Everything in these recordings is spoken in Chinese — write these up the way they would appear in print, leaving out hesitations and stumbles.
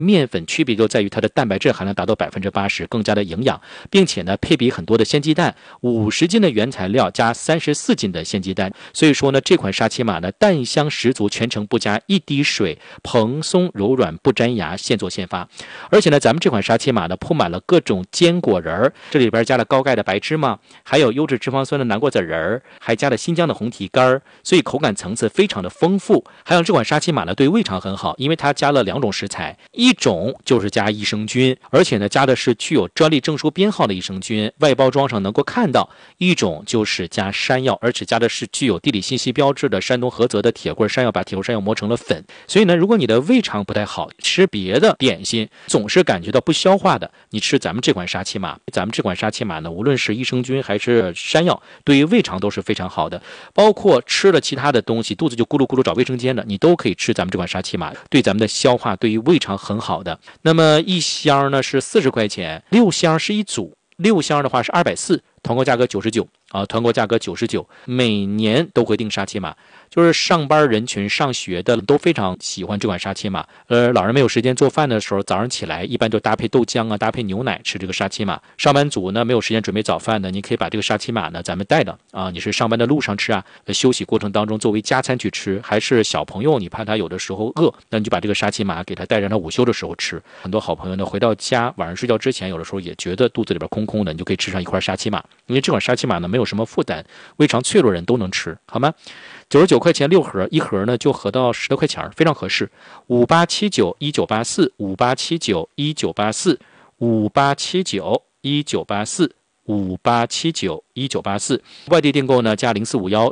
面粉区别就在于它的蛋白质含量达到80%，更加的营养，并且呢配比很多的鲜鸡蛋，50斤的原材料加34斤的鲜鸡蛋，所以说呢这款沙琪玛呢蛋香十足，全程不加一滴水，蓬松柔软不粘牙，现做现发。而且呢咱们这款沙琪玛呢铺满了各种坚果仁儿，这里边加了高钙的白芝麻，还有优质脂肪酸的南瓜籽仁儿，还加了新疆的红提干，所以口感层次非常的丰富。还有这款沙琪玛呢对胃肠很好，因为它加了2种食材，一种就是加益生菌，而且呢加的是具有专利证书编号的益生菌，外包装上能够看到；一种就是加山药，而且加的是具有地理信息标志的山东菏泽的铁棍山药，把铁棍山药磨成了粉。所以呢如果你的胃肠不太好，吃别的点心总是感觉到不消化的，你吃咱们这款沙琪玛，咱们这款沙琪玛呢无论是益生菌还是山药，对于胃肠都是非常好的。包括吃了其他的东西肚子就咕噜咕噜找卫生间的，你都可以吃咱们这款沙琪玛，对咱们的消化对于胃肠很好的。那么一箱呢是40块钱，6箱是一组，6箱的话是240，团购价格99啊，团购价格99，每年都会订沙琪玛，就是上班人群上学的都非常喜欢这款沙琪玛。老人没有时间做饭的时候，早上起来一般就搭配豆浆啊，搭配牛奶吃这个沙琪玛。上班族呢没有时间准备早饭的，你可以把这个沙琪玛呢咱们带着啊，你是上班的路上吃啊，休息过程当中作为加餐去吃，还是小朋友你怕他有的时候饿，那你就把这个沙琪玛给他带，让他午休的时候吃。很多好朋友呢回到家晚上睡觉之前，有的时候也觉得肚子里边空空的，你就可以吃上一块沙琪玛，因为这款沙琪玛呢没有什么负担，胃肠脆弱人都能吃，好吗？99块钱6盒，一盒呢就合到10多块钱，非常合适。58791984，58791984，58791984，58791984。外地订购呢加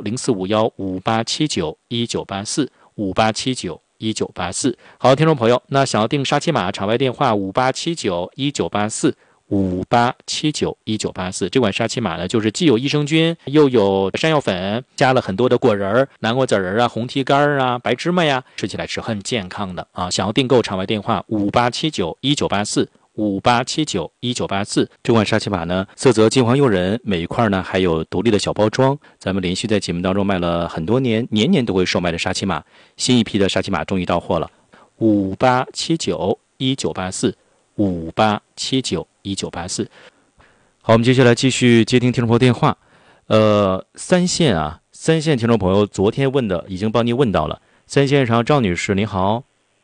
0451045158791984，58791984。好，听众朋友，那想要订沙琪玛，场外电话58791984，58791984。这款沙琪玛呢，就是既有益生菌，又有山药粉，加了很多的果仁、南瓜籽仁啊、红提干啊、白芝麻呀，吃起来是很健康的啊！想要订购，场外电话58791984，58791984。这款沙琪玛呢，色泽金黄诱人，每一块呢还有独立的小包装。咱们连续在节目当中卖了很多年，年年都会售卖的沙琪玛，新一批的沙琪玛终于到货了。58791984，58791984。好，我们接下来继续接听听众朋友电话。三线听众朋友昨天问的已经帮您问到了。三线上赵女士您好。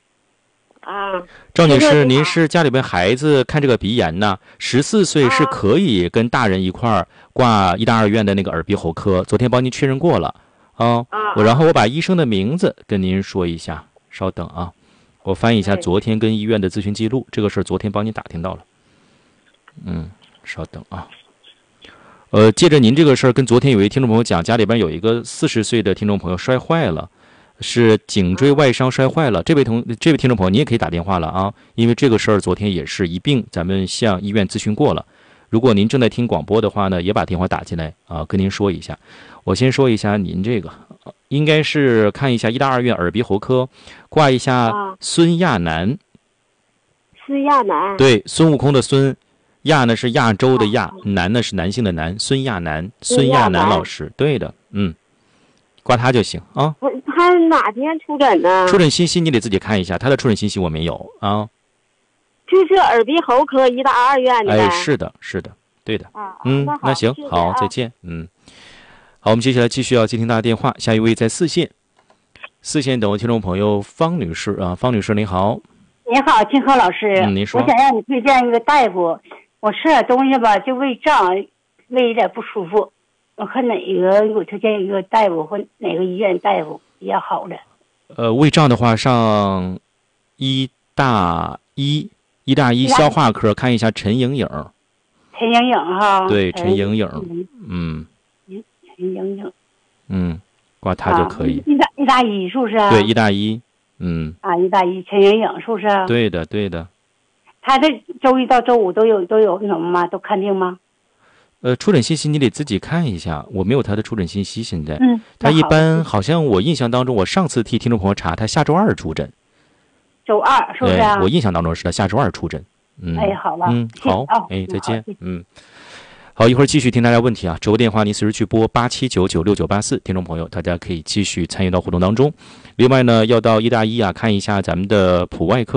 赵女士，您是家里边孩子看这个鼻炎呢，14岁是可以跟大人一块儿挂医大2院的那个耳鼻喉科，昨天帮您确认过了然后我把医生的名字跟您说一下，稍等啊，我翻译一下昨天跟医院的咨询记录，这个事昨天帮您打听到了。稍等啊。借着您这个事儿，跟昨天有一听众朋友讲，家里边有一个40岁的听众朋友摔坏了，是颈椎外伤摔坏了。这位听众朋友，你也可以打电话了啊，因为这个事儿昨天也是一并咱们向医院咨询过了。如果您正在听广播的话呢，也把电话打进来啊，跟您说一下。我先说一下您这个，应该是看一下医大2院耳鼻喉科，挂一下孙亚楠。 孙亚楠。 对，孙悟空的孙。亚呢是亚洲的亚，男呢是男性的男，孙亚楠老师，对的，挂他就行啊。 他哪天出诊呢？ 出诊信息你得自己看一下，他的出诊信息我没有啊。 就是耳鼻喉科医大2院的。 哎，是的，对的。那行，好，再见。好，我们接下来继续要接听大家电话，下一位在4线等我听众朋友方女士啊，方女士您好。 你好，金河老师。 您说。 我想让你推荐一个大夫。我吃点东西吧，就胃胀，胃有点不舒服。我看哪个给我推荐一个大夫或哪个医院大夫比较好的？ 胃胀的话，上医大一消化科看一下陈莹莹。 陈莹莹哈。 对，陈莹莹。 陈莹莹。 挂他就可以。 医大一是不是？ 对，医大一。 医大一陈莹莹是不是？ 对的。 他这周一到周五都有那什么吗？都看病吗？ 出诊信息你得自己看一下，我没有他的出诊信息现在。他一般好像我印象当中，我上次替听众朋友查，他下周2出诊。 周2是不是？ 我印象当中是他下周2出诊。 好了。 好，再见。好，一会儿继续听大家问题啊，直播电话您随时去拨87996984，听众朋友大家可以继续参与到互动当中。另外呢，要到医大一看一下咱们的普外科，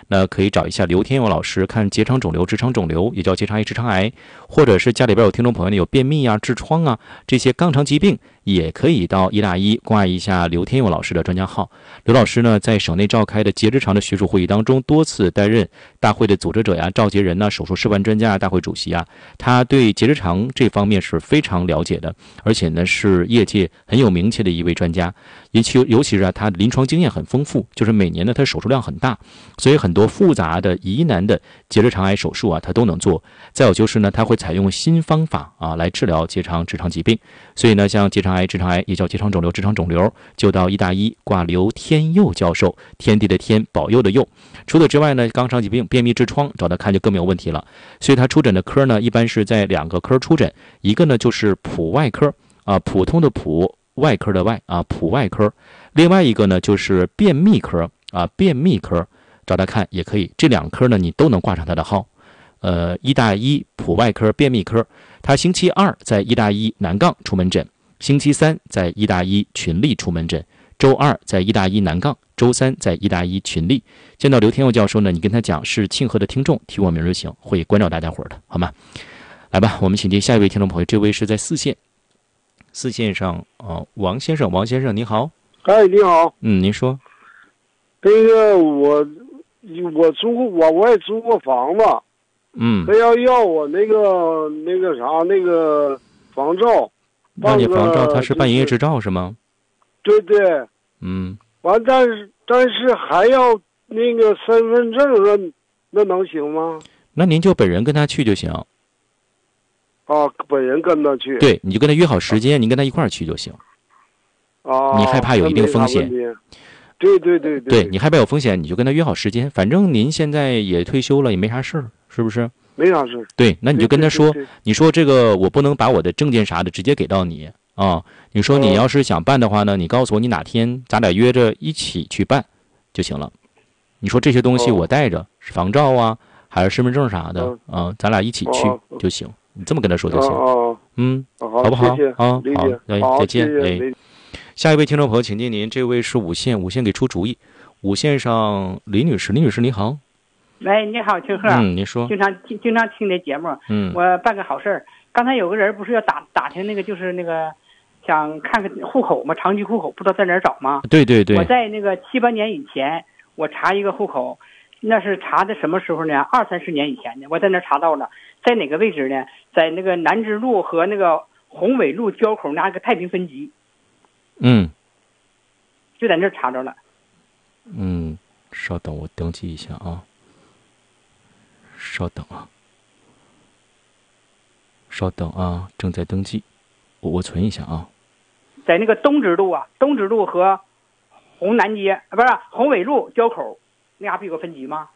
那可以找一下刘天佑老师，看结肠肿瘤、直肠肿瘤，也叫结肠癌、直肠癌，或者是家里边有听众朋友呢有便秘啊、痔疮啊这些肛肠疾病，也可以到医大医挂一下刘天佑老师的专家号。刘老师呢，在省内召开的结直肠的学术会议当中，多次担任大会的组织者呀、召集人呐、手术示范专家、大会主席啊，他对结直肠这方面是非常了解的，而且呢是业界很有名气的一位专家，尤其是他的临床经验很丰富，就是每年呢他手术量很大，所以很多复杂的疑难的结直肠癌手术啊，他都能做。再有就是呢，他会采用新方法啊来治疗结肠、直肠疾病，所以呢，像结肠癌、直肠癌，也叫结肠肿瘤、直肠肿瘤，就到医大医挂刘天佑教授，天地的天，保佑的佑。除此之外呢，肛肠疾病、便秘、痔疮找他看就更没有问题了。所以他出诊的科呢，一般是在2个科出诊，一个呢就是普外科啊，普通的普，外科的外啊，普外科；另外一个呢就是便秘科啊，便秘科找他看也可以。这2科呢，你都能挂上他的号。医大医普外科、便秘科，他星期2在医大医南杠出门诊，星期3在医大医群力出门诊，周2在医大医南杠，周3在医大医群力。见到刘天佑教授呢，你跟他讲是庆贺的听众，提我名就行，会关照大家伙的，好吗？来吧，我们请进下一位听众朋友，这位是在四线上王先生你好。 哎，你好。 您说。 那个我也租过房子。他要我那个房照。 让你房照，他是办营业执照是吗？ 对对。完，但是还要那个身份证，那能行吗？ 那您就本人跟他去就行。 啊，本人跟他去。 对，你就跟他约好时间，您跟他一块儿去就行。 啊。 你害怕有一定风险。 对， 你害怕有风险，你就跟他约好时间。反正您现在也退休了，也没啥事儿，是不是？ 没啥事。 对，那你就跟他说， 对你说这个我不能把我的证件啥的直接给到你啊。你说你要是想办的话呢，你告诉我你哪天，咱俩约着一起去办就行了。你说这些东西我带着，是房照啊，还是身份证啥的咱俩一起去就行。你这么跟他说就行。好不好？好，再见。下一位听众朋友，请进您，这位是5线给出主意。5线上李女士你好。 喂，你好，庆贺。 您说。 经常听这节目。我办个好事儿。刚才有个人不是要打听那个，就是那个想看看户口吗？长期户口不知道在哪儿找吗？ 对。 我在那个7、8年以前，我查一个户口，那是查的什么时候呢？20、30年以前的，我在那儿查到了，在哪个位置呢？在那个南直路和那个宏伟路交口那个太平分局。就在那儿查着了。 稍等，我登记一下啊。稍等啊，正在登记，我存一下啊。 在那个东直路和红南街不是宏伟路交口那嘎不有个分局吗？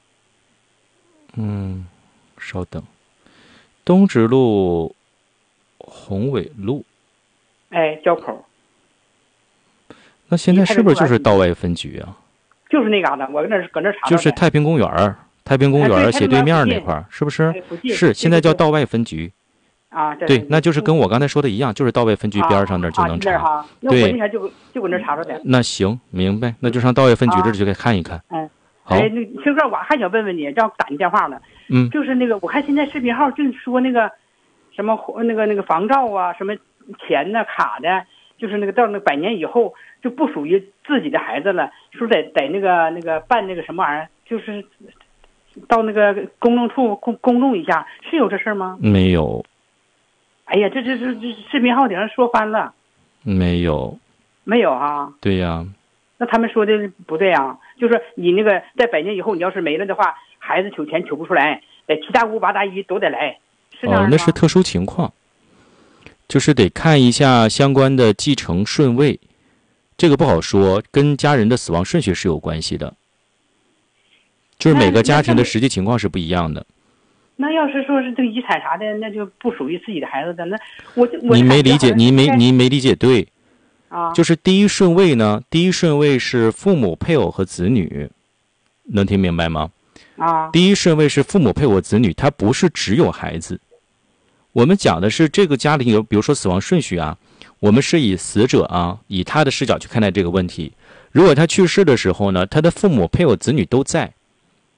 稍等，东直路、宏伟路， 交口。 那现在是不是就是道外分局啊？ 就是那嘎达，我搁那查。 就是太平公园斜对面那块儿，是不是？是，现在叫道外分局。对，那就是跟我刚才说的一样，就是道外分局边上那儿就能查。 对，我那天就搁那查着的。 那行，明白，那就上道外分局这儿就给看一看。好。 那庆哥，我还想问问你，正打你电话呢。就是那个，我看现在视频号就说那个什么那个房照啊，什么钱呢、卡的，就是那个到那100年以后就不属于自己的孩子了，说在那个办那个什么玩意儿，就是到那个公证处公证一下，是有这事儿吗？ 没有。 哎呀，这视频号顶上说翻了。 没有哈。 对呀。 那他们说的不对啊，就是你那个在100年以后，你要是没了的话，孩子取钱取不出来，在7大姑8大姨都得来，是这样吗？ 那是特殊情况，就是得看一下相关的继承顺位，这个不好说，跟家人的死亡顺序是有关系的，就是每个家庭的实际情况是不一样的。 那要是说是这个遗产啥的，那就不属于自己的孩子的，那你没理解，你没理解对。就是第一顺位呢，第一顺位是父母、配偶和子女，能听明白吗？第一顺位是父母、配偶、子女，它不是只有孩子。我们讲的是这个家庭有，比如说死亡顺序啊，我们是以死者以他的视角去看待这个问题。如果他去世的时候呢，他的父母、配偶、子女都在，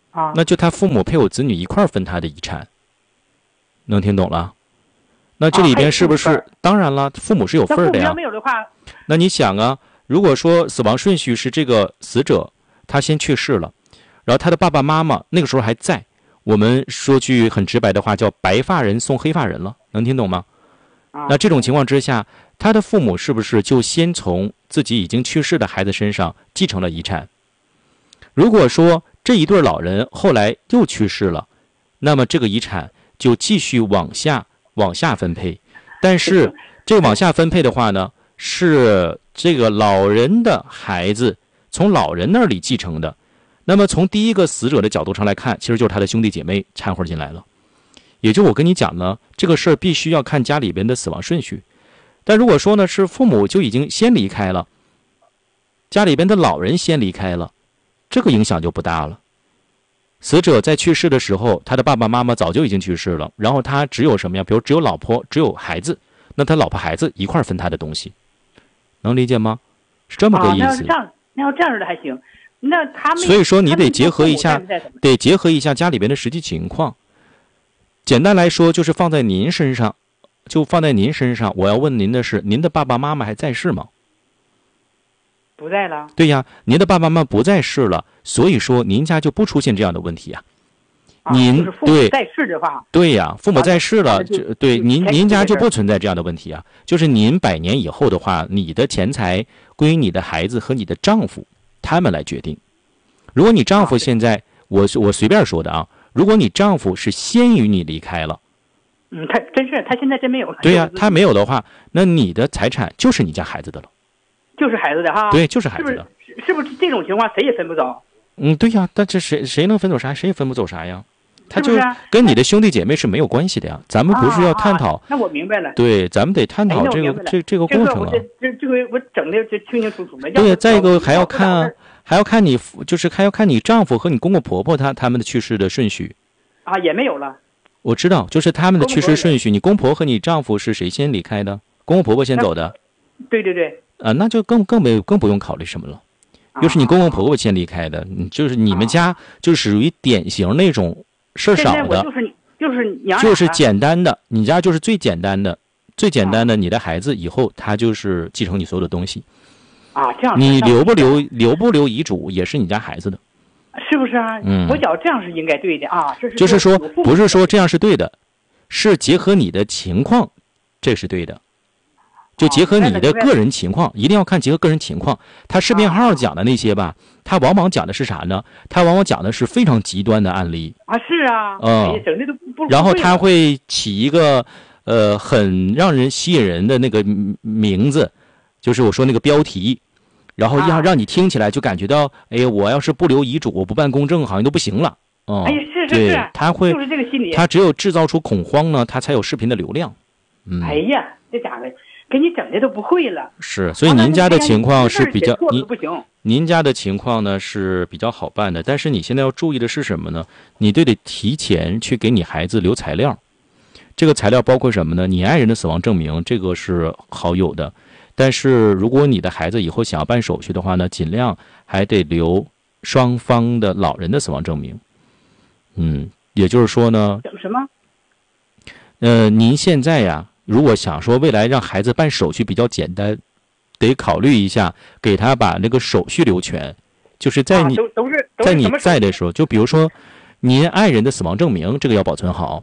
啊， 那就他父母配偶子女一块儿分他的遗产，能听懂了？那这里边是不是？当然了，父母是有份儿的呀。 那没有的话， 那你想啊，如果说死亡顺序是这个死者他先去世了，然后他的爸爸妈妈那个时候还在，我们说句很直白的话，叫白发人送黑发人了，能听懂吗？那这种情况之下，他的父母是不是就先从自己已经去世的孩子身上继承了遗产？如果说这一对老人后来又去世了，那么这个遗产就继续往下分配，但是这个往下分配的话呢，是这个老人的孩子从老人那里继承的。那么从第一个死者的角度上来看，其实就是他的兄弟姐妹掺和进来了。也就我跟你讲呢，这个事儿必须要看家里边的死亡顺序。但如果说呢是父母就已经先离开了，家里边的老人先离开了，这个影响就不大了。死者在去世的时候，他的爸爸妈妈早就已经去世了，然后他只有什么呀？比如只有老婆，只有孩子，那他老婆孩子一块分他的东西，能理解吗？是这么个意思。 那要这样的还行。那他们所以说你得结合一下家里边的实际情况。简单来说，就是放在您身上，我要问您的是，您的爸爸妈妈还在世吗？ 不在了。 对呀，您的爸爸妈妈不在世了，所以说您家就不出现这样的问题呀。 就是父母在世的话， 对呀，父母在世了，对您家就不存在这样的问题啊。就是您100年以后的话，你的钱财归你的孩子和你的丈夫他们来决定。如果你丈夫现在，我随便说的啊，如果你丈夫是先于你离开了， 他现在真没有了。 对呀，他没有的话，那你的财产就是你家孩子的了。 就是孩子的哈。 对，就是孩子的。 是不是这种情况谁也分不走？ 对呀，但这谁能分走啥？谁也分不走啥呀？他就跟你的兄弟姐妹是没有关系的呀。咱们不是要探讨？ 那我明白了。 对，咱们得探讨这个过程啊。 这个我整的就清清楚楚的。 对，再一个还要看你丈夫和你公公婆婆他们的去世的顺序。 也没有了。 我知道，就是他们的去世顺序。你公婆和你丈夫是谁先离开的？公公婆婆先走的。 对对对。 那就更不用考虑什么了。又是你公公婆婆先离开的，就是你们家就属于典型那种事儿少的，就是简单的，你家就是最简单的，你的孩子以后他就是继承你所有的东西。 这样。 你留不留遗嘱也是你家孩子的， 是不是啊？我觉得这样是应该对的啊。 就是说不是说这样是对的，是结合你的情况，这是对的。就结合你的个人情况，一定要看结合个人情况。他视频号讲的那些吧，他往往讲的是啥呢？他往往讲的是非常极端的案例。 是啊。整的都不。 然后他会起一个很让人吸引人的那个名字，就是我说那个标题，然后让你听起来就感觉到，我要是不留遗嘱，我不办公证，好像都不行了。 是。 对，他会就是这个心理。 他只有制造出恐慌呢，他才有视频的流量。 这家伙。给你整的都不会了。 是，所以您家的情况是比较您家的情况呢是比较好办的，但是你现在要注意的是什么呢？你得提前去给你孩子留材料。这个材料包括什么呢？你爱人的死亡证明，这个是好有的，但是如果你的孩子以后想要办手续的话呢，尽量还得留双方的老人的死亡证明。也就是说呢， 什么？ 您现在呀，如果想说未来让孩子办手续比较简单，得考虑一下给他把那个手续留全，就是在你在你在的时候，就比如说您爱人的死亡证明，这个要保存好。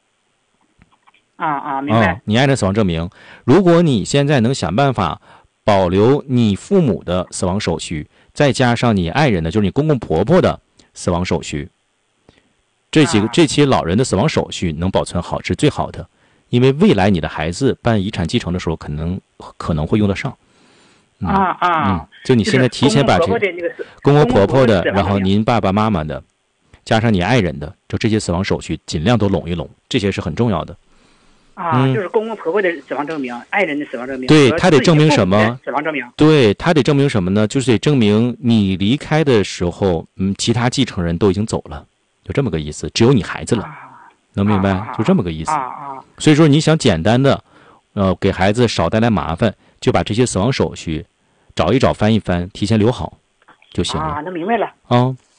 明白。 你爱人的死亡证明，如果你现在能想办法保留你父母的死亡手续，再加上你爱人的，就是你公公婆婆的死亡手续，这期老人的死亡手续能保存好是最好的。因为未来你的孩子办遗产继承的时候，可能会用得上。就你现在提前把这公公婆婆的，然后您爸爸妈妈的，加上你爱人的，就这些死亡手续尽量都拢一拢，这些是很重要的。 就是公公婆婆的死亡证明，爱人的死亡证明。 对，他得证明什么？ 死亡证明。 对，他得证明什么呢？就是得证明你离开的时候，其他继承人都已经走了，就这么个意思，只有你孩子了。能明白？就这么个意思。所以说你想简单的，给孩子少带来麻烦，就把这些死亡手续找一找、翻一翻，提前留好就行了。 能明白了。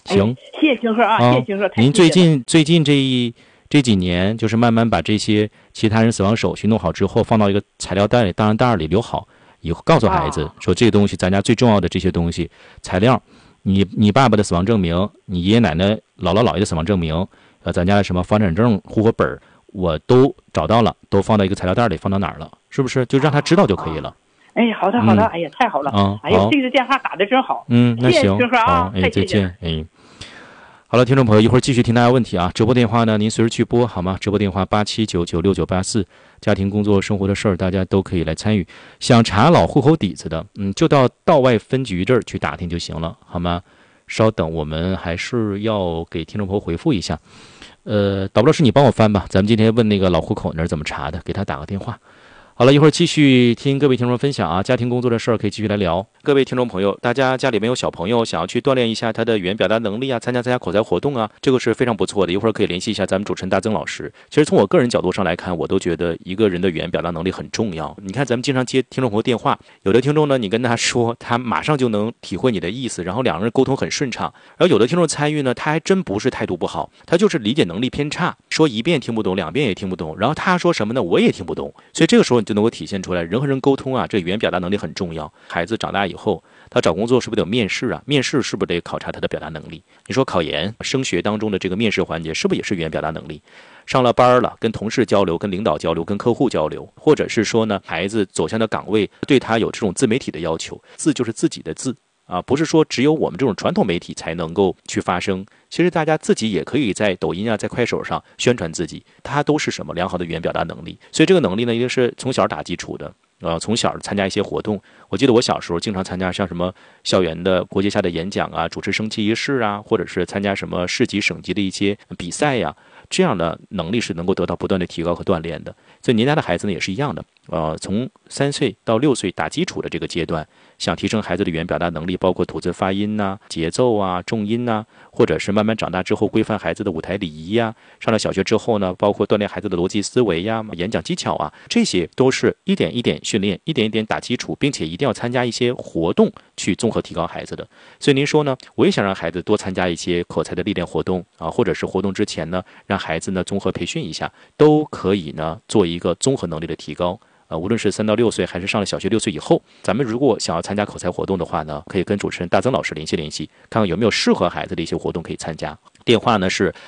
行， 谢谢清鹤啊，谢谢清鹤。 您最近这几年，就是慢慢把这些其他人死亡手续弄好之后，放到一个材料袋里、档案袋里留好，以后告诉孩子说，这个东西咱家最重要的这些东西材料，你爸爸的死亡证明，你爷爷奶奶、姥姥姥爷的死亡证明，咱家的什么房产证、户口本，我都找到了，都放到一个材料袋里，放到哪儿了？是不是？就让他知道就可以了。 哎，好的，哎呀，太好了！哎呀，这个电话打的真好。 那行， 好， 再见。好了，听众朋友，一会儿继续听大家问题啊。直播电话呢，您随时去拨好吗？直播电话87996984，家庭、工作、生活的事儿，大家都可以来参与。想查老户口底子的，就到道外分局这儿去打听就行了，好吗？稍等，我们还是要给听众朋友回复一下。导播老师，你帮我翻吧。咱们今天问那个老户口那儿怎么查的，给他打个电话。好了，一会儿继续听各位听众分享啊，家庭工作的事儿可以继续来聊。各位听众朋友，大家家里面有小朋友，想要去锻炼一下他的语言表达能力啊，参加口才活动啊，这个是非常不错的。一会儿可以联系一下咱们主持人大曾老师。其实从我个人角度上来看，我都觉得一个人的语言表达能力很重要。你看咱们经常接听众朋友电话，有的听众呢，你跟他说，他马上就能体会你的意思，然后两个人沟通很顺畅。然后有的听众参与呢，他还真不是态度不好，他就是理解能力偏差，说一遍听不懂，两遍也听不懂，然后他说什么呢，我也听不懂。所以这个时候你就能够体现出来，人和人沟通啊，这语言表达能力很重要。孩子长大以后，他找工作是不是得有面试啊？面试是不是得考察他的表达能力？你说考研、升学当中的这个面试环节，是不是也是语言表达能力？上了班了，跟同事交流、跟领导交流、跟客户交流，或者是说呢，孩子走向的岗位对他有这种自媒体的要求，字就是自己的字啊，不是说只有我们这种传统媒体才能够去发声。其实大家自己也可以在抖音啊，在快手上宣传自己，它都是什么良好的语言表达能力。所以这个能力呢，一定是从小打基础的。从小参加一些活动，我记得我小时候经常参加像什么校园的国际下的演讲啊，主持升旗仪式啊，或者是参加什么市级省级的一些比赛呀，这样的能力是能够得到不断的提高和锻炼的。所以您家的孩子呢也是一样的，从3岁到6岁打基础的这个阶段，想提升孩子的语言表达能力，包括吐字发音呐、节奏啊、重音呐，或者是慢慢长大之后规范孩子的舞台礼仪呀，上了小学之后呢，包括锻炼孩子的逻辑思维呀、演讲技巧啊，这些都是一点一点训练，一点一点打基础，并且一定要参加一些活动去综合提高孩子的。所以您说呢，我也想让孩子多参加一些口才的历练活动啊，或者是活动之前呢，让孩子呢综合培训一下，都可以呢做一个综合能力的提高。无论是3到6岁，还是上了小学6岁以后，咱们如果想要参加口才活动的话呢，可以跟主持人大曾老师联系，看看有没有适合孩子的一些活动可以参加。电话呢是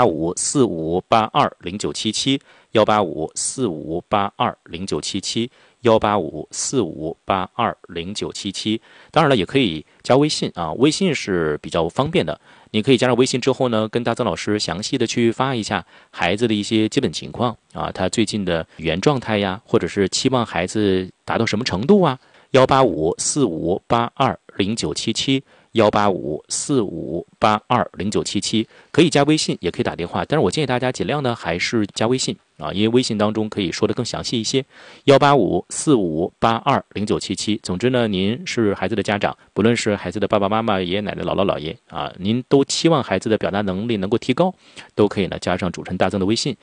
18545820977，18545820977，18545820977。当然了，也可以加微信啊，微信是比较方便的。你可以加上微信之后呢，跟大曾老师详细的去发一下孩子的一些基本情况啊，他最近的语言状态呀，或者是期望孩子达到什么程度啊。18545820977，18545820977，可以加微信，也可以打电话，但是我建议大家尽量呢还是加微信啊，因为微信当中可以说的更详细一些。18545820977。总之呢，您是孩子的家长，不论是孩子的爸爸妈妈、爷爷奶奶、姥姥姥爷啊，您都期望孩子的表达能力能够提高，都可以呢加上主持人大曾的微信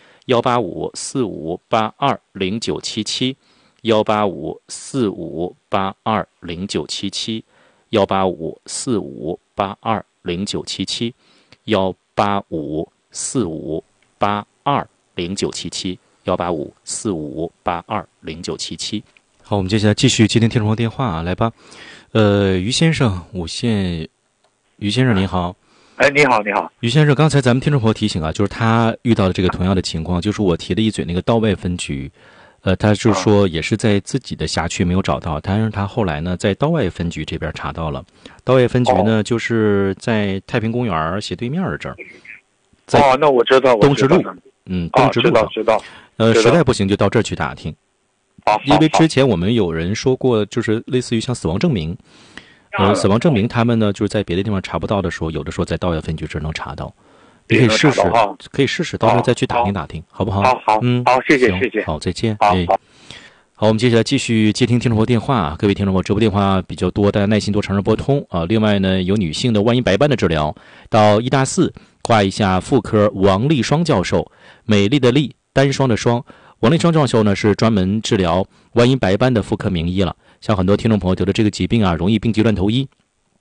，18545820977，18545820977，18545820977，18545820977。好，我们接下来继续接听听众朋友电话啊，来吧。于先生，五线，于先生您好。 哎，你好，于先生，刚才咱们听众朋友提醒啊，就是他遇到的这个同样的情况，就是我提了一嘴那个道外分局，他就说也是在自己的辖区没有找到，但是他后来呢在道外分局这边查到了。道外分局呢就是在太平公园斜对面的这儿。 那我知道， 东直路，东直路上， 知道。 实在不行就到这儿去打听。因为之前我们有人说过，就是类似于像死亡证明，死亡证明他们呢就是在别的地方查不到的时候，有的时候在道外分局这儿能查到。你可以试试，到时候再去打听打听，好不好？ 好，谢谢。 好，再见。好，我们接下来继续接听听众朋友电话。各位听众朋友，直播电话比较多，大家耐心多尝试拨通啊。另外呢，有女性的外阴白斑的治疗，到医大4挂一下妇科王丽双教授，美丽的丽，单双的双。王丽双教授呢是专门治疗外阴白斑的妇科名医了。像很多听众朋友得了这个疾病啊，容易病急乱投医，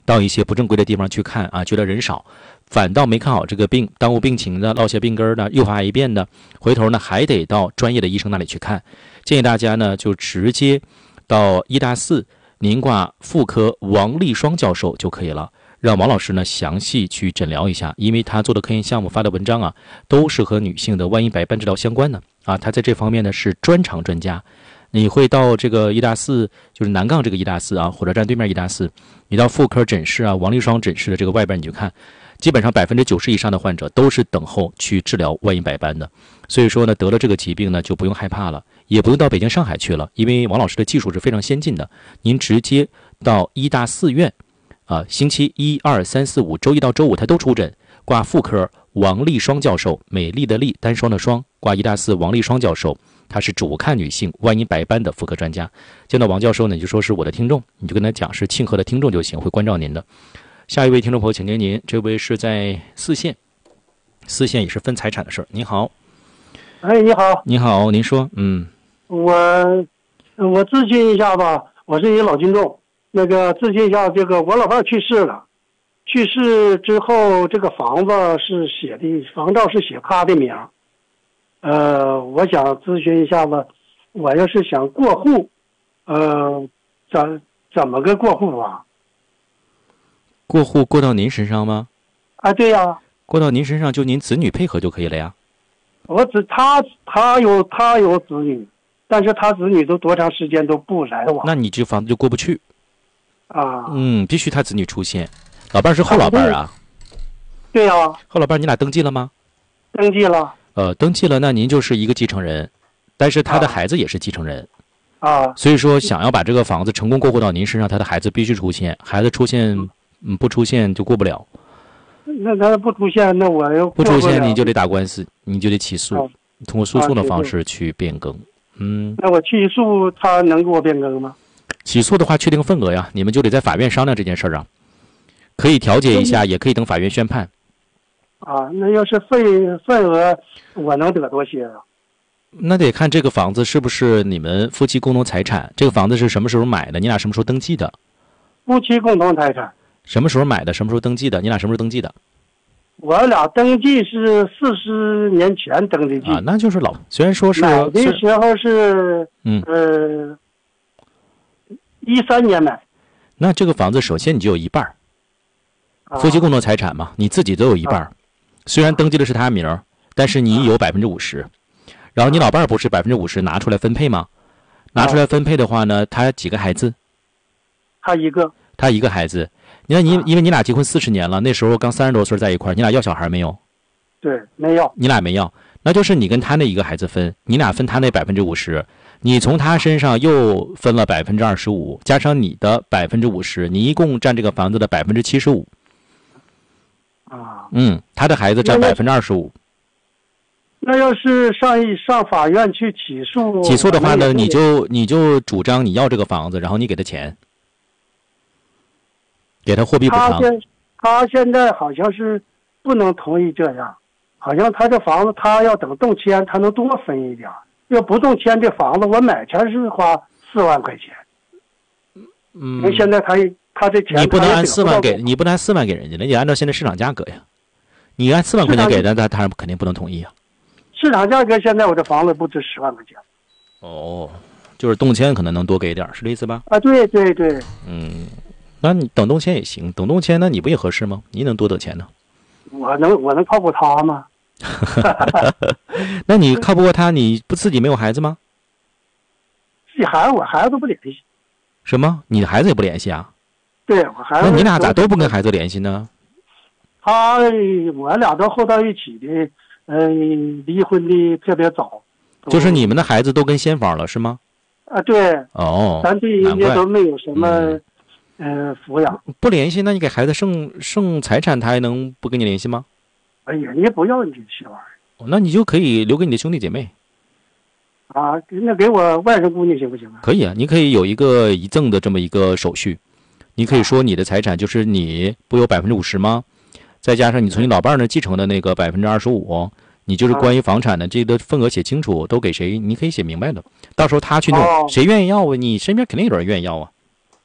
到一些不正规的地方去看啊，觉得人少，反倒没看好这个病，耽误病情的，落下病根的，诱发癌变的，回头呢还得到专业的医生那里去看。建议大家呢就直接到医大4您挂妇科王立双教授就可以了，让王老师呢详细去诊疗一下，因为他做的科研项目发的文章啊，都是和女性的万一白斑治疗相关的啊，他在这方面呢是专长专家。你会到这个医大4，就是南杠这个医大4啊，火车站对面医大4，你到妇科诊室啊，王立双诊室的这个外边你就看，基本上90%以上的患者都是等候去治疗万一白斑的。所以说呢，得了这个疾病呢就不用害怕了，也不用到北京上海去了，因为王老师的技术是非常先进的，您直接到医大4院啊，星期1、2、3、4、5，周一到周五他都出诊，挂妇科王立双教授，美丽的丽，单双的双，挂医大4王立双教授，他是主看女性万一白斑的妇科专家。见到王教授呢，你就说是我的听众，你就跟他讲是庆贺的听众就行，会关照您的。下一位听众朋友，请接您，这位是在4县，4县也是分财产的事儿。您好。 哎，你好。 你好，您说。 我咨询一下吧，我是一个老听众，那个咨询一下，这个我老伴去世了，去世之后这个房子是写的房照是写他的名，我想咨询一下吧，我要是想过户，怎么个过户啊？ 过户过到您身上吗？ 啊，对呀。 过到您身上就您子女配合就可以了呀。 他有子女，但是他子女都多长时间都不来往， 那你这房子就过不去啊。 必须他子女出现。老伴是后老伴啊？ 对呀。 后老伴你俩登记了吗？ 登记了。 登记了，那您就是一个继承人，但是他的孩子也是继承人啊。 所以说想要把这个房子成功过户到您身上，他的孩子必须出现，孩子出现不出现就过不了。 那他不出现，那我又不出现，你就得打官司，你就得起诉，通过诉讼的方式去变更。 那我起诉他能给我变更吗？ 起诉的话，确定份额呀，你们就得在法院商量这件事儿啊。可以调解一下，也可以等法院宣判。 啊，那要是份额，我能得多些啊？ 那得看这个房子是不是你们夫妻共同财产。这个房子是什么时候买的？你俩什么时候登记的？ 夫妻共同财产。 什么时候买的？什么时候登记的？你俩什么时候登记的？ 我俩登记是40年前登的记啊，那就是虽然说是买的时候是13年买。 那这个房子首先你就有一半，夫妻共同财产嘛，你自己都有一半。虽然登记的是他名，但是你有50%，然后你老伴不是50%拿出来分配吗？拿出来分配的话呢，他几个孩子？他一个孩子。因为你俩结婚40年了，那时候刚30多岁在一块儿，你俩要小孩没有？ 对，没有。 你俩没要，那就是你跟他那一个孩子分，你俩分他那50%，你从他身上又分了25%，加上你的50%，你一共占这个房子的75%。 啊。 他的孩子占25%。 那要是上法院去起诉？ 起诉的话呢，你就主张你要这个房子，然后你给他钱。给他货币补偿。 他现在好像是不能同意这样，好像他这房子他要等动迁，他能多分一点。要不动迁，这房子我买前是花4万块钱。因为现在他这钱你不能按4万给，你不能按4万给人家，你得按照现在市场价格呀。你按4万块钱给，那他肯定不能同意啊。 市场价格现在我这房子不值10万块钱。 就是动迁可能能多给点，是这意思吧？ 啊，对对对。 那你等动迁也行，等动迁那你不也合适吗？你能多得钱呢？ 我能靠过他吗？ 那你靠不过他，你不自己没有孩子吗？ 自己我孩子都不联系。 什么？你的孩子也不联系啊？ 对，我孩子。 那你俩咋都不跟孩子联系呢？ 我俩都后到一起的，离婚的特别早。 就是你们的孩子都跟先房了是吗？ 啊，对。咱对人家都没有什么。抚养不联系，那你给孩子剩财产，他还能不跟你联系吗？ 哎呀，人家不要你这些玩意儿。 那你就可以留给你的兄弟姐妹。 啊，那给我外甥姑娘行不行啊？ 可以啊，你可以有一个遗赠的这么一个手续，你可以说你的财产就是你不有50%吗？再加上你从你老伴那继承的那个25%，你就是关于房产的这个份额写清楚，都给谁，你可以写明白的。到时候他去弄，谁愿意要啊？你身边肯定有人愿意要啊。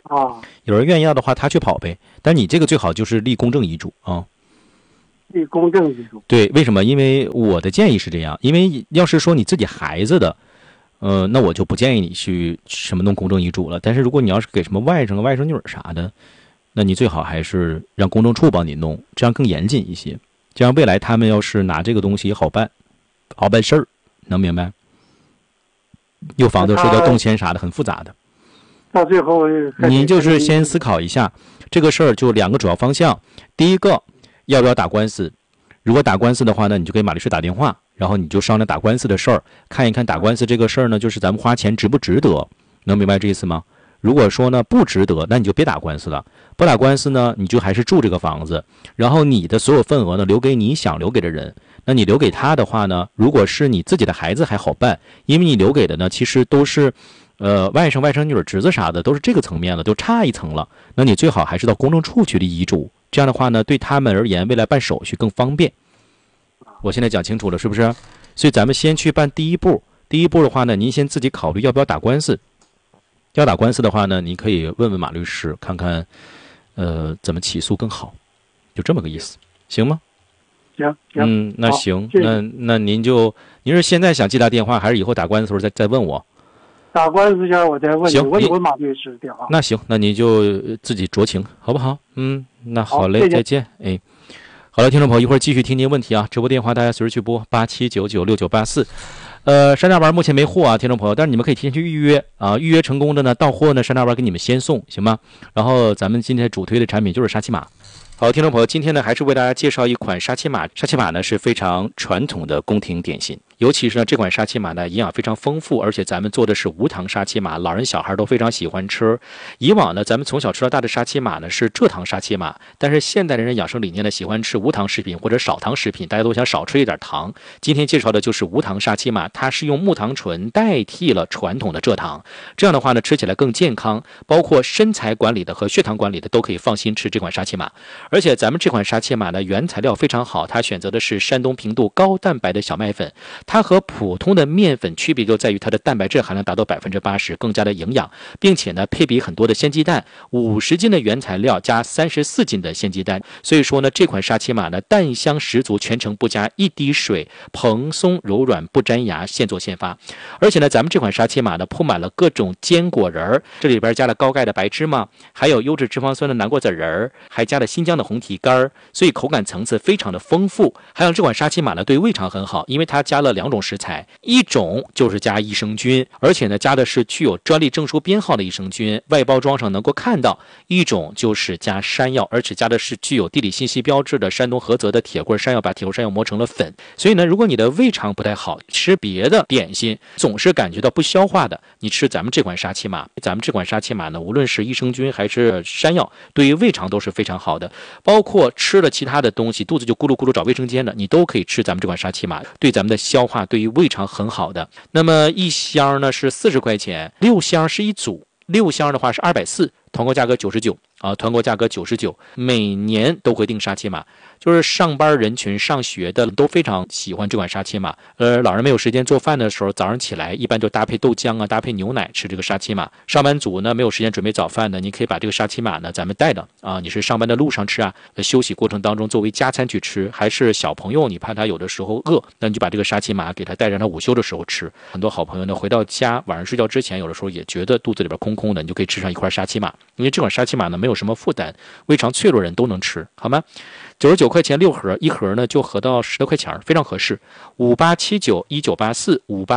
啊， 有人愿意要的话，他去跑呗。但你这个最好就是立公证遗嘱啊。 立公证遗嘱。 对，为什么？因为我的建议是这样，因为要是说你自己孩子的，那我就不建议你去什么弄公证遗嘱了。但是如果你要是给什么外甥、外甥女啥的，那你最好还是让公证处帮你弄，这样更严谨一些。这样未来他们要是拿这个东西也好办事儿，能明白？有房子涉及到动迁啥的，很复杂的。 到最后， 你就是先思考一下这个事儿，就2个主要方向。第一个，要不要打官司？如果打官司的话呢，你就给马律师打电话，然后你就商量打官司的事儿，看一看打官司这个事儿呢，就是咱们花钱值不值得，能明白这意思吗？如果说呢不值得，那你就别打官司了。不打官司呢，你就还是住这个房子，然后你的所有份额呢留给你想留给的人。那你留给他的话呢，如果是你自己的孩子还好办，因为你留给的呢其实都是外甥、外甥女、侄子啥的，都是这个层面了，都差一层了。那你最好还是到公证处去立遗嘱，这样的话呢，对他们而言，未来办手续更方便。我现在讲清楚了，是不是？所以咱们先去办第一步。第一步的话呢，您先自己考虑要不要打官司。要打官司的话呢，你可以问问马律师，看看怎么起诉更好，就这么个意思，行吗？ 行， 那行，那您是现在想接他电话，还是以后打官司的时候再问我？ 打官司前我再问你， 行， 我有马律师电话。 那行，那你就自己酌情，好不好？那好嘞，再见。哎，好了，听众朋友，一会儿继续听您问题啊，直播电话大家随时去拨87996984。山大丸目前没货啊，听众朋友，但是你们可以提前去预约啊，预约成功的呢，到货呢，山大丸给你们先送，行吗？然后咱们今天主推的产品就是沙琪玛。好，听众朋友，今天呢还是为大家介绍一款沙琪玛。沙琪玛呢是非常传统的宫廷点心，尤其是呢这款沙琪玛呢营养非常丰富，而且咱们做的是无糖沙琪玛，老人小孩都非常喜欢吃。以往呢咱们从小吃到大的沙琪玛呢是蔗糖沙琪玛，但是现代的人养生理念呢喜欢吃无糖食品或者少糖食品，大家都想少吃一点糖。今天介绍的就是无糖沙琪玛，它是用木糖醇代替了传统的蔗糖，这样的话呢吃起来更健康，包括身材管理的和血糖管理的都可以放心吃这款沙琪玛。而且咱们这款沙琪玛呢原材料非常好，它选择的是山东平度高蛋白的小麦粉，它和普通的面粉区别就在于它的蛋白质含量达到 80%， 更加的营养，并且呢配比很多的鲜鸡蛋，50斤的原材料加34斤的鲜鸡蛋，所以说呢这款沙琪玛呢蛋香十足，全程不加一滴水，蓬松柔软不粘牙，现做现发。而且呢咱们这款沙琪玛呢铺满了各种坚果仁，这里边加了高钙的白芝麻，还有优质脂肪酸的南瓜籽仁，还加了新疆的红提干，所以口感层次非常的丰富。还有这款沙琪玛呢对胃肠很好，因为它加了2种食材，一种就是加益生菌，而且呢加的是具有专利证书编号的益生菌，外包装上能够看到；一种就是加山药，而且加的是具有地理信息标志的山东菏泽的铁棍山药，把铁棍山药磨成了粉。所以呢如果你的胃肠不太好，吃别的点心总是感觉到不消化的，你吃咱们这款沙琪玛。咱们这款沙琪玛呢无论是益生菌还是山药，对于胃肠都是非常好的，包括吃了其他的东西肚子就咕噜咕噜找卫生间的，你都可以吃咱们这款沙琪玛，对咱们的消化对于胃肠很好的。那么一箱呢是40块钱，6箱是一组，6箱的话是240，团购价格99啊，团购价格99，每年都会订沙琪玛。就是上班人群上学的都非常喜欢这款沙琪玛，老人没有时间做饭的时候，早上起来一般就搭配豆浆啊，搭配牛奶吃这个沙琪玛。上班族呢没有时间准备早饭的，你可以把这个沙琪玛呢咱们带的啊，你是上班的路上吃啊，休息过程当中作为加餐去吃，还是小朋友你怕他有的时候饿，那你就把这个沙琪玛给他带让他午休的时候吃。很多好朋友呢回到家晚上睡觉之前，有的时候也觉得肚子里边空空的，你就可以吃上一块沙琪玛，因为这款沙琪玛呢没有什么负担，胃肠脆弱人都能吃，好吗？99块钱6盒，一盒呢就合到10多块钱，非常合适。58791984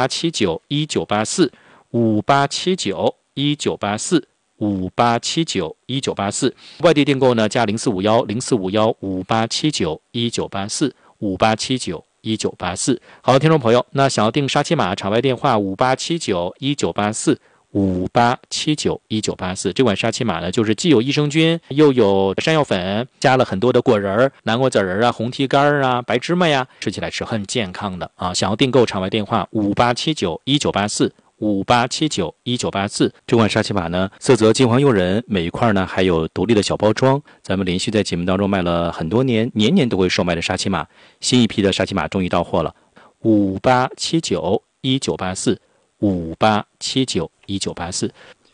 58791984 58791984 58791984，外地订购呢加0451 0451 58791984 58791984。好，听众朋友，那想要订沙琪玛，场外电话58791984。58791984，这款沙琪玛呢，就是既有益生菌，又有山药粉，加了很多的果仁、南瓜籽仁啊、红提干啊、白芝麻呀，吃起来是很健康的啊！想要订购，场外电话58791984。58791984，这款沙琪玛呢，色泽金黄诱人，每一块呢还有独立的小包装。咱们连续在节目当中卖了很多年，年年都会售卖的沙琪玛，新一批的沙琪玛终于到货了。58791984。58791984。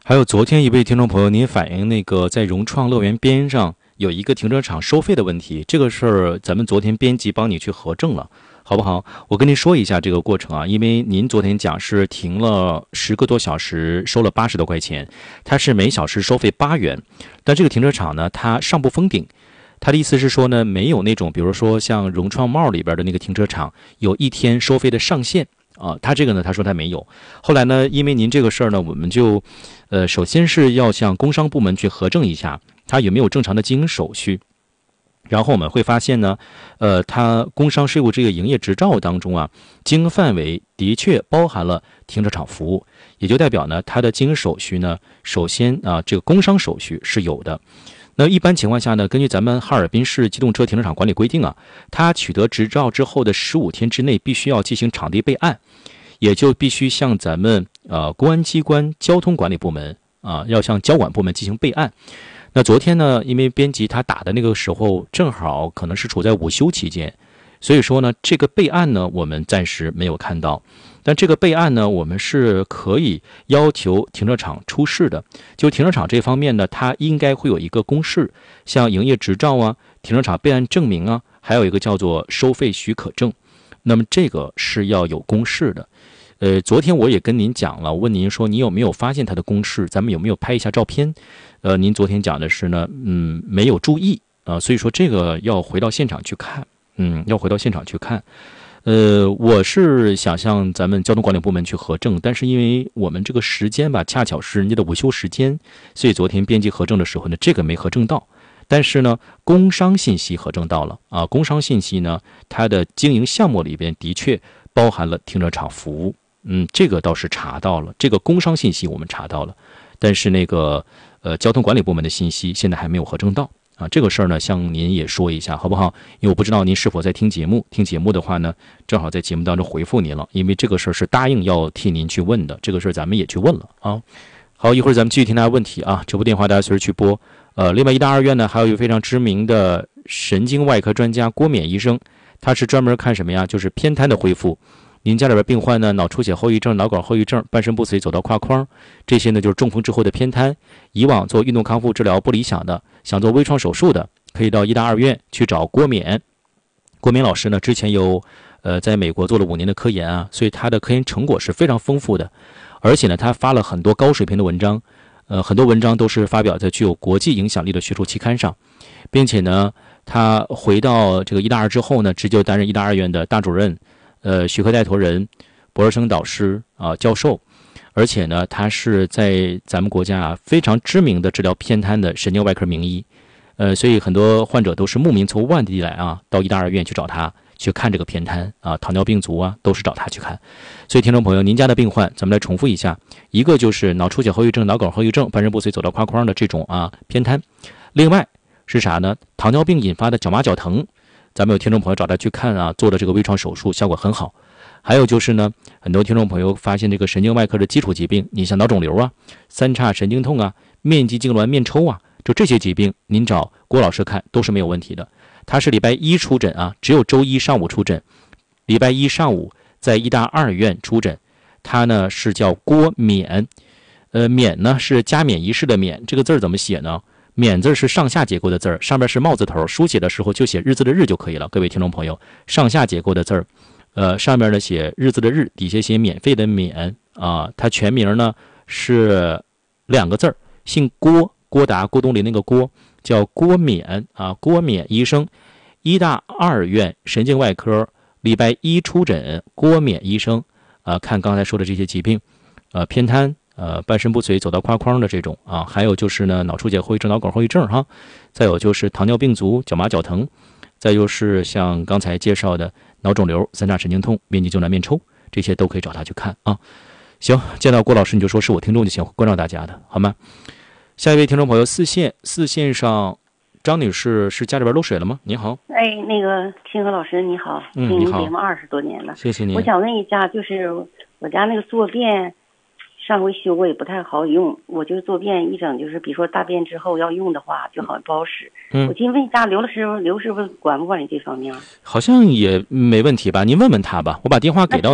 还有昨天一位听众朋友，您反映那个在融创乐园边上有一个停车场收费的问题，这个事儿咱们昨天编辑帮你去核证了，好不好？我跟您说一下这个过程啊，因为您昨天讲是停了10个多小时，收了80多块钱，它是每小时收费8元，但这个停车场呢，它上不封顶。他的意思是说呢，没有那种比如说像融创帽里边的那个停车场有一天收费的上限啊，他这个呢，他说他没有。后来呢，因为您这个事儿呢，我们就首先是要向工商部门去核证一下他有没有正常的经营手续。然后我们会发现呢，它工商税务这个营业执照当中啊，经营范围的确包含了停车场服务，也就代表呢，它的经营手续呢，首先啊，这个工商手续是有的。那一般情况下呢，根据咱们哈尔滨市机动车停车场管理规定啊，它取得执照之后的15天之内必须要进行场地备案，也就必须向咱们公安机关交通管理部门啊，要向交管部门进行备案。那昨天呢，因为编辑他打的那个时候正好可能是处在午休期间，所以说呢，这个备案呢我们暂时没有看到。但这个备案呢，我们是可以要求停车场出示的。就停车场这方面呢，它应该会有一个公示，像营业执照啊、停车场备案证明啊，还有一个叫做收费许可证。那么这个是要有公示的。昨天我也跟您讲了，问您说你有没有发现它的公示，咱们有没有拍一下照片？您昨天讲的是呢，没有注意啊，所以说这个要回到现场去看，要回到现场去看。我是想向咱们交通管理部门去核证，但是因为我们这个时间吧，恰巧是人家的午休时间，所以昨天编辑核证的时候呢，这个没核证到。但是呢，工商信息核证到了啊，工商信息呢，它的经营项目里边的确包含了停车场服务，这个倒是查到了，这个工商信息我们查到了，但是那个交通管理部门的信息现在还没有核证到。啊，这个事儿呢，向您也说一下，好不好？因为我不知道您是否在听节目，听节目的话呢，正好在节目当中回复您了，因为这个事儿是答应要替您去问的，这个事儿咱们也去问了啊。好，一会儿咱们继续听大家问题啊，这部电话大家随时去拨。另外，医大二院呢，还有一个非常知名的神经外科专家郭冕医生，他是专门看什么呀？就是偏瘫的恢复。您家里边病患呢，脑出血后遗症、脑梗后遗症、半身不遂、走到胯框，这些呢就是中风之后的偏瘫。以往做运动康复治疗不理想的，想做微创手术的，可以到医大二院去找郭冕。郭冕老师呢，之前有在美国做了5年的科研啊，所以他的科研成果是非常丰富的，而且呢，他发了很多高水平的文章，很多文章都是发表在具有国际影响力的学术期刊上，并且呢，他回到这个医大二之后呢，直接担任医大二院的大主任。学科带头人、博士生导师啊、教授，而且呢，他是在咱们国家非常知名的治疗偏瘫的神经外科名医，所以很多患者都是慕名从万地来啊，到医大二院去找他去看这个偏瘫啊，糖尿病足啊，都是找他去看。所以听众朋友，您家的病患，咱们来重复一下，一个就是脑出血后遗症、脑梗后遗症、半身不遂、走到胯框的这种啊偏瘫，另外是啥呢？糖尿病引发的脚麻脚疼。咱们有听众朋友找他去看啊，做的这个微创手术效果很好。还有就是呢，很多听众朋友发现这个神经外科的基础疾病，你像脑肿瘤啊、三叉神经痛啊、面肌痉挛、面抽啊，就这些疾病，您找郭老师看都是没有问题的。他是礼拜一出诊啊，只有周一上午出诊，礼拜一上午在医大二院出诊。他呢是叫郭冕，冕呢是加冕仪式的冕，这个字儿怎么写呢？冕字是上下结构的字儿，上面是帽字头，书写的时候就写日字的日就可以了。各位听众朋友，上下结构的字儿，上面呢写日字的日，底下写免费的免啊。他全名呢是2个字儿，姓郭，郭达、郭冬临那个郭，叫郭冕啊。郭冕医生，医大二院神经外科，礼拜一出诊。郭冕医生啊，看刚才说的这些疾病，偏瘫。半身不遂、走到胯框的这种啊，还有就是呢，脑出血后遗症、脑梗后遗症哈，再有就是糖尿病足、脚麻脚疼，再就是像刚才介绍的脑肿瘤、三叉神经痛、面肌痉挛、面抽，这些都可以找他去看啊。行，见到郭老师你就说是我听众就行，关照大家的好吗？下一位听众朋友，四线上张女士是家里边漏水了吗？你好， 那个清河老师你好，听您节目20多年了， 谢谢您。 我想问一下，就是我家那个坐便。上回修过也不太好用，我就坐便一整，就是比如说大便之后要用的话，就好像不好使。我今天问一下刘师傅管不管这方面？ 好像也没问题吧？您问问他吧。我把电话给到您。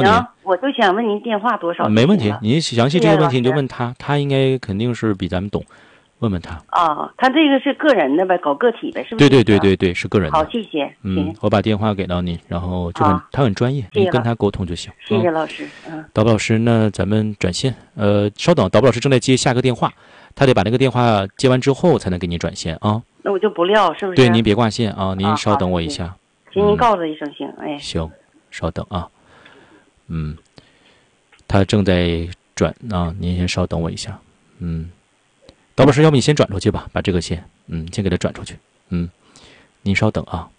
我就想问您电话多少？ 没问题，您详细这些问题你就问他，他应该肯定是比咱们懂，问问他。 他这个是个人的呗，搞个体呗，是不是？ 对，是个人的。 好，谢谢。 我把电话给到您，然后就他很专业，你跟他沟通就行。 谢谢老师。 导播老师，那咱们转线。稍等，导播老师正在接下个电话，他得把那个电话接完之后才能给您转线啊。 那我就不撂，是不是？ 对，您别挂线啊，您稍等我一下。 行，您告诉一声行。 行，稍等啊。他正在转啊，您先稍等我一下。导播老师，要不你先转出去吧，把这个线，先给他转出去。您稍等啊。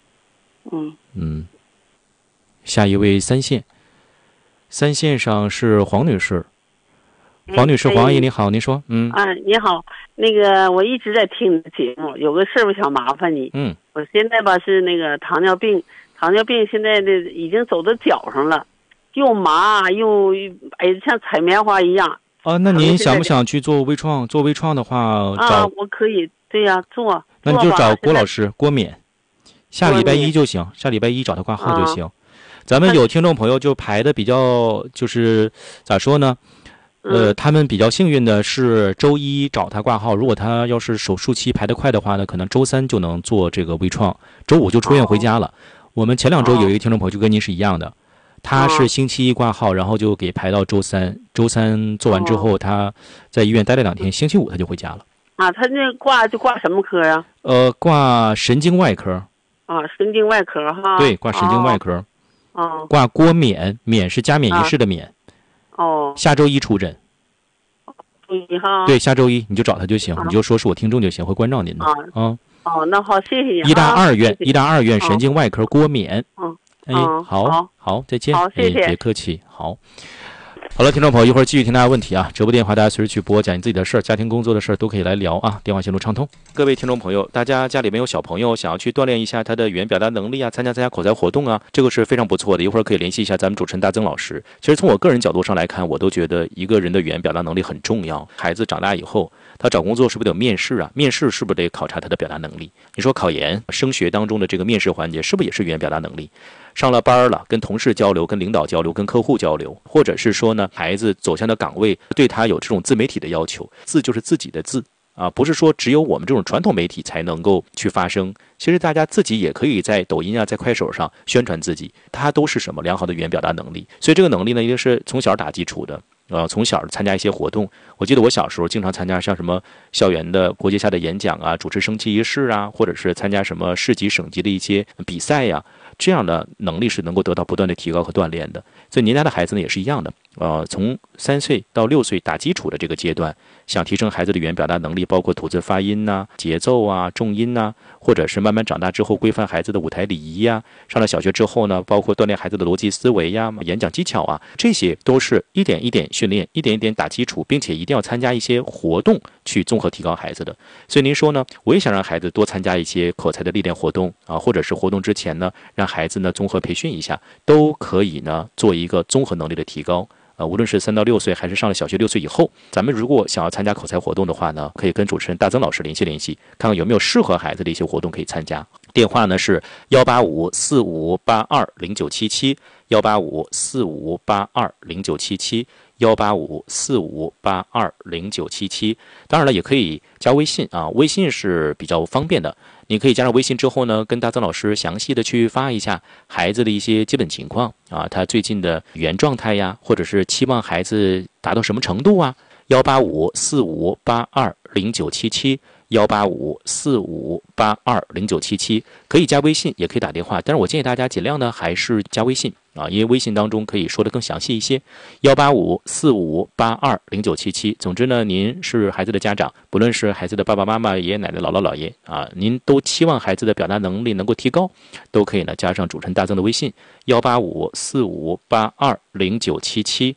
下一位三线上是黄女士。黄女士，黄阿姨，你好，您说。 你好，那个我一直在听你的节目，有个事儿我想麻烦你。我现在吧是那个糖尿病现在的已经走到脚上了，又麻又像采棉花一样。 那您想不想去做微创？做微创的话， 我可以，对呀，做。 那你就找郭老师，郭冕，下礼拜一就行，下礼拜一找他挂号就行。咱们有听众朋友就排的比较，就是咋说呢？他们比较幸运的是周一找他挂号，如果他要是手术期排得快的话呢，可能周三就能做这个微创，周五就出院回家了。我们前2周有一个听众朋友就跟您是一样的，他是星期一挂号，然后就给排到周三做完之后，他在医院待了2天，星期五他就回家了。 他那挂就挂什么科啊？ 挂神经外科。 神经外科哈。 对，挂神经外科。挂郭冕，冕是加冕仪式的冕。下周一出诊。对，下周一你就找他就行，你就说是我听众就行，会关照您的。 那好，谢谢你。 医大二院神经外科郭冕。好，再见。 好，谢谢。 别客气。好了，听众朋友，一会儿继续听大家问题啊！直播电话大家随时去拨，讲你自己的事儿、家庭工作的事儿都可以来聊啊！电话线路畅通。各位听众朋友，大家家里面有小朋友，想要去锻炼一下他的语言表达能力啊，参加口才活动啊，这个是非常不错的。一会儿可以联系一下咱们主持人大曾老师。其实从我个人角度上来看，我都觉得一个人的语言表达能力很重要。孩子长大以后，他找工作是不是得有面试啊？面试是不是得考察他的表达能力？你说考研、升学当中的这个面试环节，是不是也是语言表达能力？上了班了，跟同事交流、跟领导交流、跟客户交流，或者是说呢，孩子走向的岗位对他有这种自媒体的要求，字就是自己的字啊，不是说只有我们这种传统媒体才能够去发声。其实大家自己也可以在抖音啊、在快手上宣传自己，它都是什么良好的语言表达能力。所以这个能力呢，一定是从小打基础的。从小参加一些活动，我记得我小时候经常参加像什么校园的国际下的演讲啊，主持升旗仪式啊，或者是参加什么市级、省级的一些比赛呀，这样的能力是能够得到不断的提高和锻炼的。所以您家的孩子呢也是一样的，从3岁到6岁打基础的这个阶段，想提升孩子的语言表达能力，包括吐字发音呐、节奏啊、重音呐，或者是慢慢长大之后规范孩子的舞台礼仪呀，上了小学之后呢，包括锻炼孩子的逻辑思维呀、演讲技巧啊，这些都是一点一点训练，一点一点打基础，并且一定要参加一些活动去综合提高孩子的。所以您说呢，我也想让孩子多参加一些口才的历练活动啊，或者是活动之前呢，让孩子呢综合培训一下，都可以呢做一个综合能力的提高。无论是3到6岁还是上了小学6岁以后，咱们如果想要参加口才活动的话呢，可以跟主持人大曾老师联系，看看有没有适合孩子的一些活动可以参加。电话呢是18545820977 18545820977 18545820977。当然了，也可以加微信啊，微信是比较方便的。你可以加上微信之后呢，跟大曾老师详细的去发一下孩子的一些基本情况啊，他最近的语言状态呀，或者是期望孩子达到什么程度啊。18545820977 18545820977，可以加微信，也可以打电话，但是我建议大家尽量呢还是加微信啊，因为微信当中可以说的更详细一些。18545820977。总之呢，您是孩子的家长，不论是孩子的爸爸妈妈、爷爷奶奶、姥姥姥爷啊，您都期望孩子的表达能力能够提高，都可以呢加上主持人大曾的微信18545820977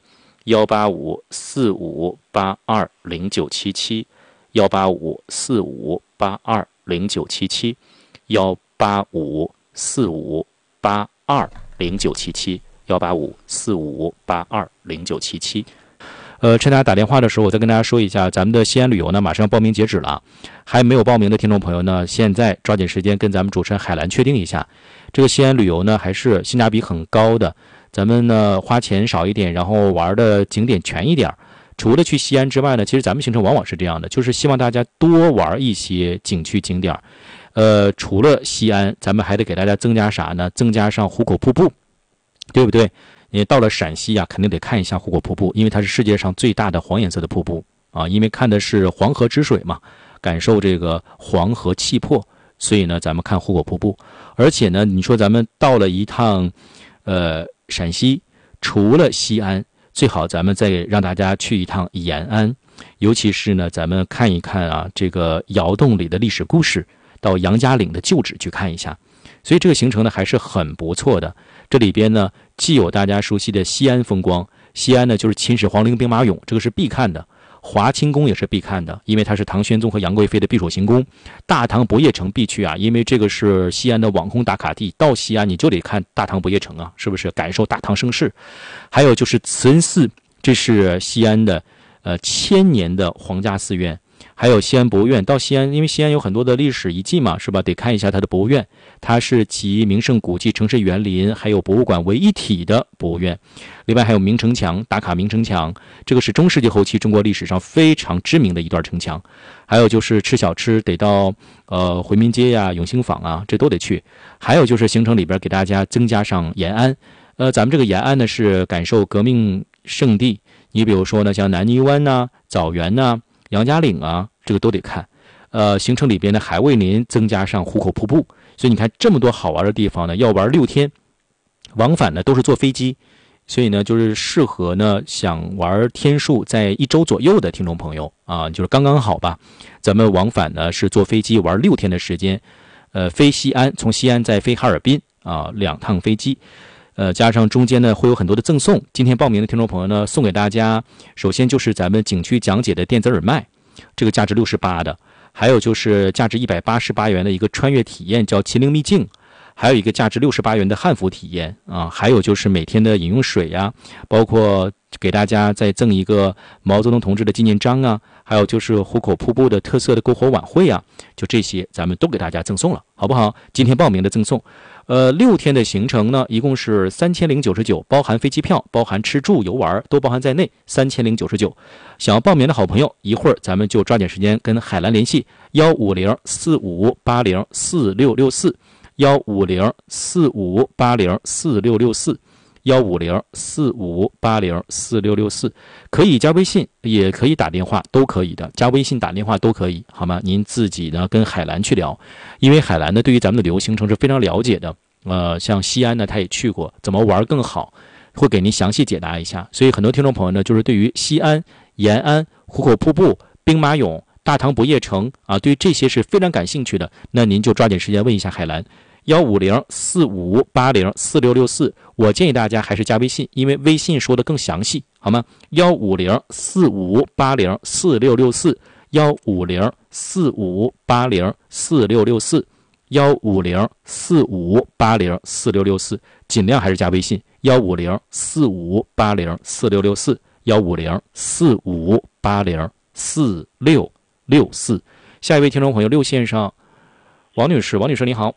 18545820977 18545820977 18545820977 18545820977。趁大家打电话的时候，我再跟大家说一下，咱们的西安旅游呢马上报名截止了，还没有报名的听众朋友呢，现在抓紧时间跟咱们主持人海兰确定一下，这个西安旅游呢还是性价比很高的。 咱们呢花钱少一点，然后玩的景点全一点。除了去西安之外呢，其实咱们行程往往是这样的，就是希望大家多玩一些景区景点。除了西安，咱们还得给大家增加啥呢？增加上壶口瀑布，对不对？你到了陕西啊，肯定得看一下壶口瀑布，因为它是世界上最大的黄颜色的瀑布啊，因为看的是黄河之水嘛，感受这个黄河气魄，所以呢，咱们看壶口瀑布。而且呢，你说咱们到了一趟陕西，除了西安，最好咱们再让大家去一趟延安，尤其是呢，咱们看一看啊，这个窑洞里的历史故事，到杨家岭的旧址去看一下。所以这个行程呢还是很不错的。这里边呢，既有大家熟悉的西安风光，西安呢就是秦始皇陵兵马俑，这个是必看的。华清宫也是必看的，因为它是唐玄宗和杨贵妃的避暑行宫。大唐不夜城必去啊，因为这个是西安的网红打卡地。到西安你就得看大唐不夜城啊，是不是？感受大唐盛世。还有就是慈恩寺，这是西安的1000年的皇家寺院。还有西安博物院，到西安，因为西安有很多的历史遗迹嘛，是吧？得看一下它的博物院，它是集名胜古迹、城市园林还有博物馆为一体的博物院。另外还有明城墙，打卡明城墙，这个是中世纪后期中国历史上非常知名的一段城墙。还有就是吃小吃，得到回民街呀、永兴坊啊，这都得去。还有就是行程里边给大家增加上延安，咱们这个延安呢是感受革命圣地，你比如说呢，像南泥湾呐、枣园呐、杨家岭啊，这个都得看。行程里边呢还为您增加上壶口瀑布，所以你看这么多好玩的地方呢，要玩6天，往返呢都是坐飞机，所以呢就是适合呢想玩天数在1周左右的听众朋友啊，就是刚刚好吧。咱们往返呢是坐飞机玩6天的时间，飞西安，从西安再飞哈尔滨啊，2趟飞机。加上中间呢会有很多的赠送。今天报名的听众朋友呢，送给大家，首先就是咱们景区讲解的电子耳麦，这个价值68的，还有就是价值188元的一个穿越体验，叫秦岭秘境，还有一个价值68元的汉服体验啊，还有就是每天的饮用水呀，包括给大家再赠一个毛泽东同志的纪念章啊，还有就是壶口瀑布的特色的篝火晚会啊，就这些咱们都给大家赠送了，好不好？今天报名的赠送。6天的行程呢，一共是3099，包含飞机票，包含吃住游玩都包含在内，3099。想要报名的好朋友，一会儿咱们就抓紧时间跟海兰联系，15045804664，15045804664，15045804664，可以加微信，也可以打电话，都可以的，加微信打电话都可以，好吗？您自己呢跟海兰去聊，因为海兰呢对于咱们的旅游行程是非常了解的，像西安呢他也去过，怎么玩更好，会给您详细解答一下。所以很多听众朋友呢，就是对于西安、延安、壶口瀑布、兵马俑、大唐不夜城啊，对于这些是非常感兴趣的，那您就抓紧时间问一下海兰。15045804664，我建议大家还是加微信，因为微信说的更详细，好吗？15045804664，15045804664，15045804664，尽量还是加微信，15045804664，15045804664。下一位听众朋友，6线上王女士，王女士你好。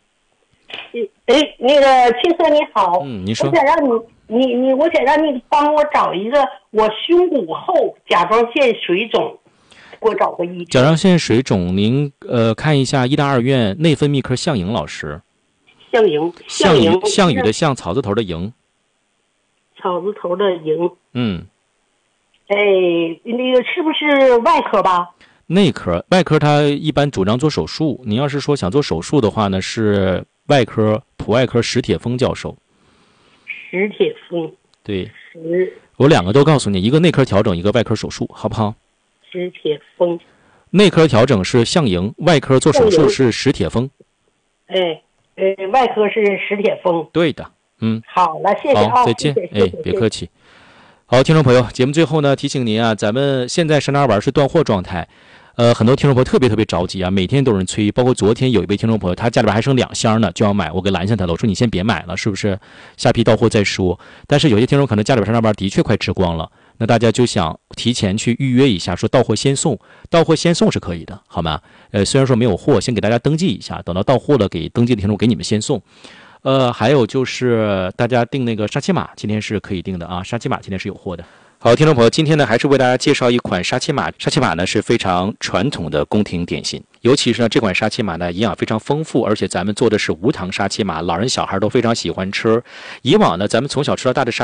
那个青哥你好， 你说。 我想让我想让你帮我找一个我胸骨后甲状腺水肿，给我找个医生。 甲状腺水肿，您看一下医大2院内分泌科向颖老师。 向颖， 项羽的项，草字头的颖。 草字头的颖。那个是不是外科吧？ 内科，外科他一般主张做手术。您要是说想做手术的话呢，是外科普外科史铁峰教授。 史铁峰。对。 我2个都告诉你，一个内科调整，一个外科手术，好不好？ 史铁峰。 内科调整是向颖，外科做手术是史铁峰。 外科是史铁峰。 对的。 好了，谢谢啊。 好，再见。别客气。好，听众朋友，节目最后呢，提醒您啊，咱们现在上哪玩是断货状态。很多听众朋友特别着急啊，每天都有人催，包括昨天有一位听众朋友，他家里边还剩2箱呢，就要买，我给拦下他了，我说你先别买了，是不是？下批到货再说。但是有些听众可能家里边上班的确快吃光了，那大家就想提前去预约一下，说到货先送，到货先送是可以的，好吗？虽然说没有货，先给大家登记一下，等到到货了给登记的听众给你们先送。 还有就是大家订那个沙琪玛，今天是可以订的啊，沙琪玛今天是有货的。好，听众朋友，今天呢还是为大家介绍一款沙琪玛。沙琪玛呢是非常传统的宫廷点心，尤其是呢这款沙琪玛呢营养非常丰富，而且咱们做的是无糖沙琪玛，老人小孩都非常喜欢吃。以往呢咱们从小吃到大的沙